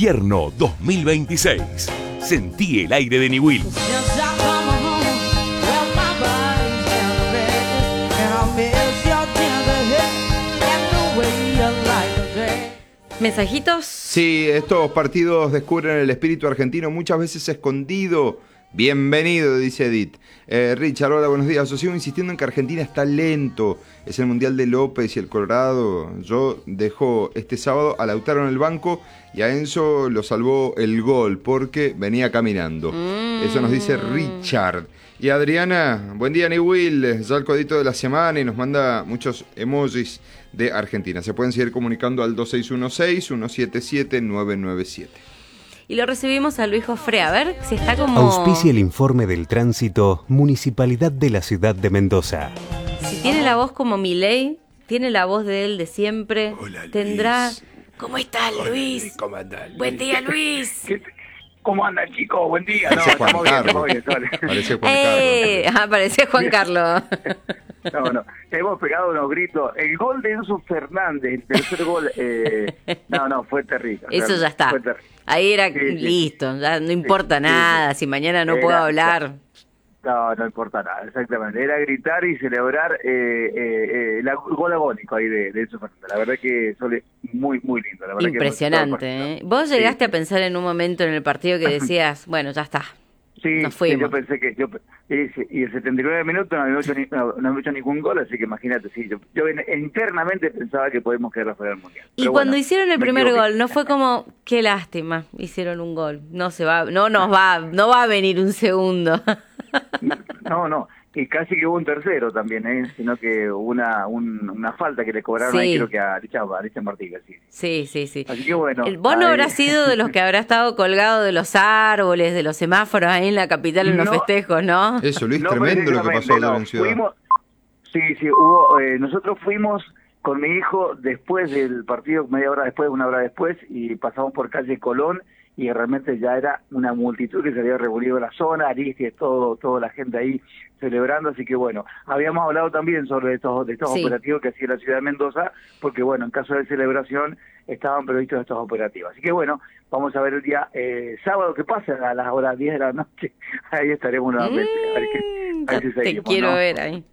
Invierno 2026. Sentí el aire de Niwil. ¿Mensajitos? Sí, estos partidos descubren el espíritu argentino muchas veces escondido. Bienvenido, dice Edith. Richard, hola, buenos días. Yo sigo insistiendo en que Argentina está lento. Es el Mundial de López y el Colorado. Yo dejo este sábado a Lautaro en el banco y a Enzo lo salvó el gol porque venía caminando. Eso nos dice Richard. Y Adriana, buen día, Niwil. Ya el codito de la semana y nos manda muchos emojis de Argentina. Se pueden seguir comunicando al 2616-177-997. Y lo recibimos a Luis Jofre, a ver si está como... Auspicia el informe del tránsito, Municipalidad de la Ciudad de Mendoza. Si tiene la voz como Milei, tiene la voz de él de siempre. Hola, Luis. Tendrá... ¿Cómo estás, Hola, Luis? ¿cómo andás, Luis? Buen día, Luis. ¿Cómo andan, chicos? Buen día. Parece Juan Carlos. Parece Juan Carlos. Parece Juan Carlos. No. Hemos pegado unos gritos. El gol de Enzo Fernández, el tercer gol, fue terrible. Eso ya está. Ahí era listo, ya no importa nada, si mañana no puedo hablar. No importa nada, exactamente. Era gritar y celebrar el gol agónico ahí de Enzo Fernández. La verdad que eso es muy, muy lindo. La verdad impresionante, que ¿Vos llegaste a pensar en un momento en el partido que decías, bueno, ya está? Sí, nos fuimos. Yo pensé que y el 79 minutos no había hecho ningún gol, así que imagínate, sí, yo internamente pensaba que podemos quedar afuera del Mundial. Y cuando hicieron el primer gol, no fue como, qué lástima, hicieron un gol, no va a venir un segundo. No, y casi que hubo un tercero también, sino que hubo una falta que le cobraron sí. ahí, creo que a Richard Martínez. Sí. Así que bueno. ¿Vos no habrás sido de los que habrá estado colgado de los árboles, de los semáforos ahí en la capital en los festejos, no? Eso, Luis, tremendo lo que pasó ayer en Ciudad. Sí, hubo, nosotros fuimos con mi hijo después del partido, media hora después, una hora después, y pasamos por calle Colón, y realmente ya era una multitud que se había reunido en la zona, Aristis, toda la gente ahí celebrando, así que bueno, habíamos hablado también sobre estos operativos que hacía la ciudad de Mendoza, porque bueno, en caso de celebración estaban previstos estos operativos. Así que bueno, vamos a ver el día sábado que pasa a las horas 10 de la noche, ahí estaremos nuevamente. A ver si seguimos, te quiero ver ahí.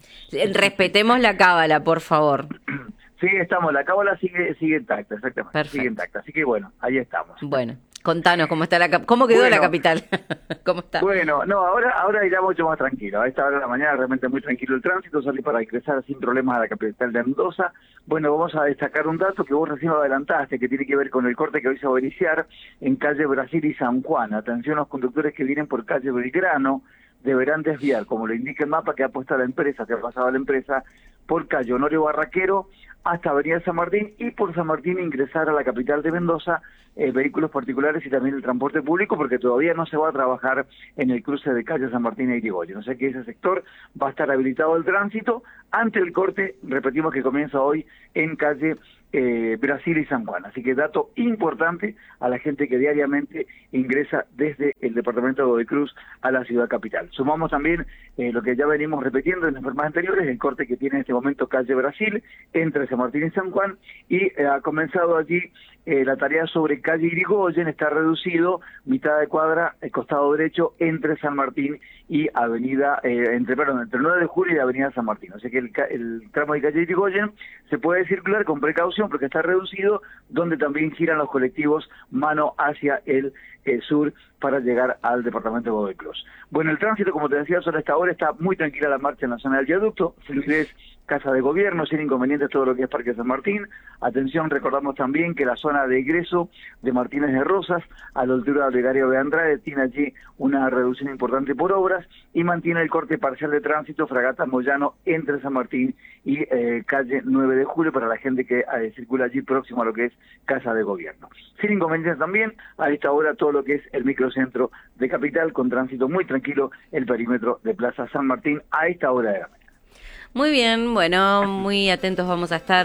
Respetemos la cábala, por favor. Sí, estamos, la cábala sigue intacta, exactamente. Perfecto. Sigue intacta, así que bueno, ahí estamos. Bueno, contanos cómo quedó la capital. ¿Cómo está? Bueno, ahora irá mucho más tranquilo. A esta hora de la mañana realmente muy tranquilo el tránsito, salí para ingresar sin problemas a la capital de Mendoza. Bueno, vamos a destacar un dato que vos recién adelantaste, que tiene que ver con el corte que hoy se va a iniciar en calle Brasil y San Juan. Atención a los conductores que vienen por calle Belgrano, deberán desviar, como lo indica el mapa que ha puesto la empresa, que ha pasado la empresa, por calle Honorio Barraquero hasta Avenida San Martín, y por San Martín ingresar a la capital de Mendoza vehículos particulares y también el transporte público, porque todavía no se va a trabajar en el cruce de calle San Martín e Irigoyen. O sea que ese sector va a estar habilitado al tránsito ante el corte, repetimos que comienza hoy en calle Brasil y San Juan. Así que dato importante a la gente que diariamente ingresa desde el departamento de Godoy Cruz a la ciudad capital. Sumamos también lo que ya venimos repitiendo en informes anteriores, el corte que tiene en este momento calle Brasil entre San Martín y San Juan, y ha comenzado allí la tarea sobre calle Irigoyen, está reducido mitad de cuadra, el costado derecho entre San Martín y avenida, entre 9 de julio y avenida San Martín. O sea que el tramo de calle Irigoyen se puede circular con precaución porque está reducido, donde también giran los colectivos mano hacia el sur para llegar al departamento de Godoy Cruz. Bueno, el tránsito, como te decía, sobre esta hora está muy tranquila la marcha en la zona del viaducto, fluidez Casa de Gobierno, sin inconvenientes todo lo que es Parque San Martín. Atención, recordamos también que la zona de ingreso de Martínez de Rosas, a la altura de Olegario de Andrade, tiene allí una reducción importante por obras y mantiene el corte parcial de tránsito Fragata Moyano entre San Martín y calle 9 de julio para la gente que circula allí próximo a lo que es Casa de Gobierno. Sin inconvenientes también, a esta hora todo lo que es el microcentro de Capital, con tránsito muy tranquilo, el perímetro de Plaza San Martín a esta hora de la mañana. Muy bien, bueno, muy atentos vamos a estar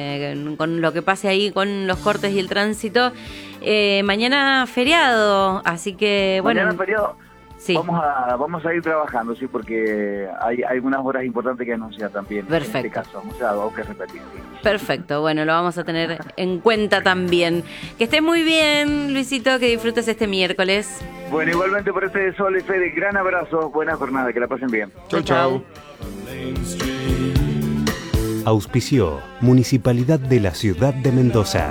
con lo que pase ahí con los cortes y el tránsito. Mañana feriado, así que bueno. Mañana feriado. Sí. Vamos a ir trabajando, sí, porque hay algunas horas importantes que anunciar también. Perfecto. En este caso, o sea, algo que repetir. Sí. Perfecto, bueno, lo vamos a tener en cuenta también. Que estés muy bien, Luisito, que disfrutes este miércoles. Bueno, igualmente por este Sol y Fede, gran abrazo, buena jornada, que la pasen bien. Chau, chau. Auspició Municipalidad de la Ciudad de Mendoza.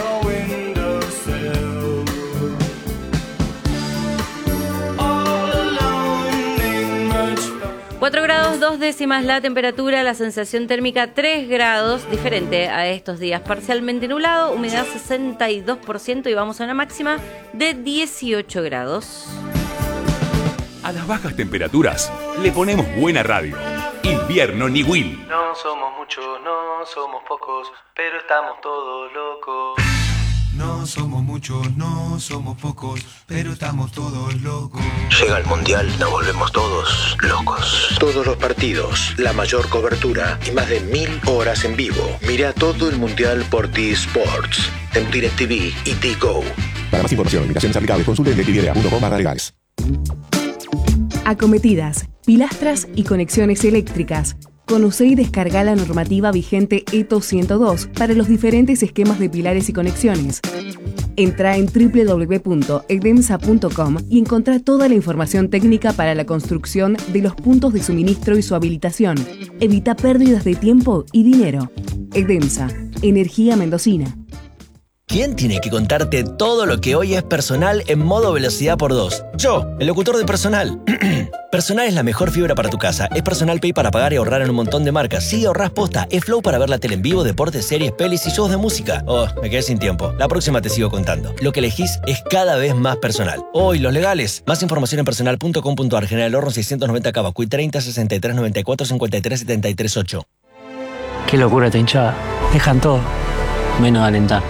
4 grados 2 décimas la temperatura, la sensación térmica 3 grados, diferente a estos días, parcialmente nublado, humedad 62% y vamos a una máxima de 18 grados. A las bajas temperaturas le ponemos buena radio. Invierno Niwil. No somos muchos, no somos pocos, pero estamos todos locos. No somos muchos, no somos pocos, pero estamos todos locos. Llega el Mundial, nos volvemos todos locos. Todos los partidos, la mayor cobertura y más de 1000 horas en vivo. Mira todo el Mundial por T-Sports, en DirecTV y T-Go. Para más información, limitaciones aplicables, consulte en directv.com/legales. Acometidas, pilastras y conexiones eléctricas. Conoce y descarga la normativa vigente ETO 102 para los diferentes esquemas de pilares y conexiones. Entra en www.edemsa.com y encontrá toda la información técnica para la construcción de los puntos de suministro y su habilitación. Evita pérdidas de tiempo y dinero. Edemsa, energía mendocina. ¿Quién tiene que contarte todo lo que hoy es personal en modo velocidad por 2? Yo, el locutor de Personal. Personal es la mejor fibra para tu casa. Es Personal Pay para pagar y ahorrar en un montón de marcas. Sí, ahorrás posta. Es Flow para ver la tele en vivo, deportes, series, pelis y shows de música. Oh, me quedé sin tiempo. La próxima te sigo contando. Lo que elegís es cada vez más personal. Oh, y los legales. Más información en personal.com.ar. General Horno 690 Cavacuy 30 63 94 53 73 8. Qué locura esta hinchada. Dejan todo, menos alentar.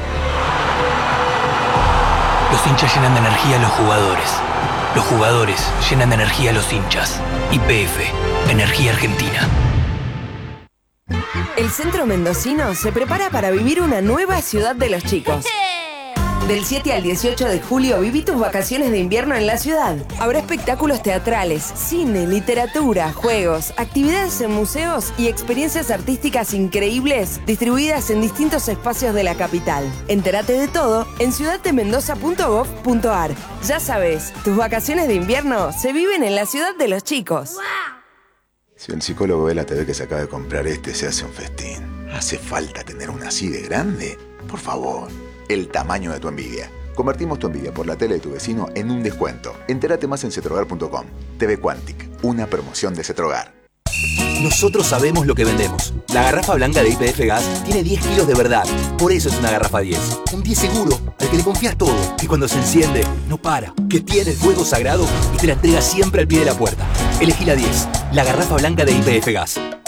Los hinchas llenan de energía a los jugadores. Los jugadores llenan de energía a los hinchas. YPF, Energía Argentina. El Centro Mendocino se prepara para vivir una nueva ciudad de los chicos. Del 7 al 18 de julio viví tus vacaciones de invierno en la ciudad. Habrá espectáculos teatrales, cine, literatura, juegos, actividades en museos y experiencias artísticas increíbles distribuidas en distintos espacios de la capital. Entérate de todo en ciudaddemendoza.gov.ar. Ya sabes, tus vacaciones de invierno se viven en la ciudad de los chicos. Si el psicólogo ve la TV que se acaba de comprar se hace un festín. ¿Hace falta tener una así de grande? Por favor. El tamaño de tu envidia. Convertimos tu envidia por la tele de tu vecino en un descuento. Entérate más en cetrogar.com. TV Quantic, una promoción de Cetrogar. Nosotros sabemos lo que vendemos. La garrafa blanca de YPF Gas tiene 10 kilos de verdad. Por eso es una garrafa 10. Un 10 seguro, al que le confías todo. Que cuando se enciende, no para. Que tiene el fuego sagrado y te la entrega siempre al pie de la puerta. Elegí la 10, la garrafa blanca de YPF Gas.